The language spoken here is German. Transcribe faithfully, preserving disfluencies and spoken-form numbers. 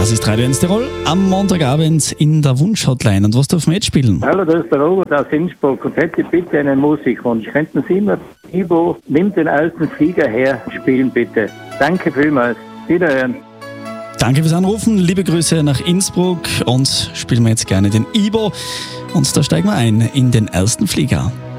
Das ist Radio eins Tirol am Montagabend in der Wunsch-Hotline. Und was dürfen wir jetzt spielen? Hallo, das ist der Robert aus Innsbruck und hätte bitte einen Musikwunsch. Könnten Sie mir Ivo, nimm den alten Flieger her, spielen bitte. Danke vielmals. Wiederhören. Danke fürs Anrufen, liebe Grüße nach Innsbruck und spielen wir jetzt gerne den Ivo. Und da steigen wir ein in den ersten Flieger.